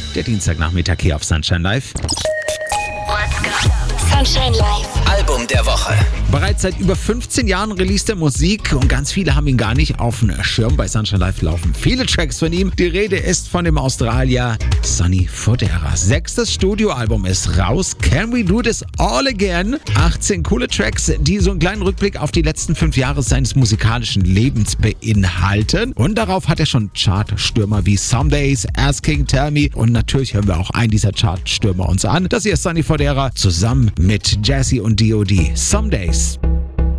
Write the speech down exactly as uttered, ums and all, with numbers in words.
Der Dienstagnachmittag hier auf Sunshine Live. Sunshine Live. Album der Woche. Bereits seit über fünfzehn Jahren released er Musik und ganz viele haben ihn gar nicht auf dem Schirm. Bei Sunshine Live laufen viele Tracks von ihm. Die Rede ist von dem Australier Sonny Fodera. Sechstes Studioalbum ist raus. Can We Do This All Again? achtzehn coole Tracks, die so einen kleinen Rückblick auf die letzten fünf Jahre seines musikalischen Lebens beinhalten. Und darauf hat er schon Chartstürmer wie Some Days, Asking, Tell Me. Und natürlich hören wir auch einen dieser Chartstürmer uns an. Das hier ist Sonny Fodera zusammen mit Jazzy und D O D. Some Days.